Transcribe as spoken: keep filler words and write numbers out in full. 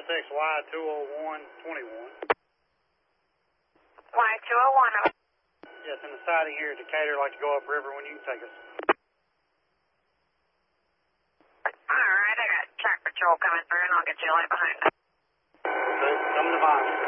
S X Y two oh one twenty-one. Y two oh one. Yes, in the siding here at Decatur, like to go upriver when you can take us. Alright, I got track patrol coming through and I'll get you right behind. Okay, coming to mine.